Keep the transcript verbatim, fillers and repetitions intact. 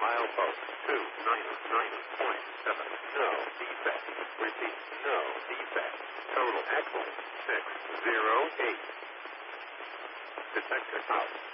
Milepost two nine nine point seven. No defect. Repeat. No defect. Total axle six zero eight. Detector out.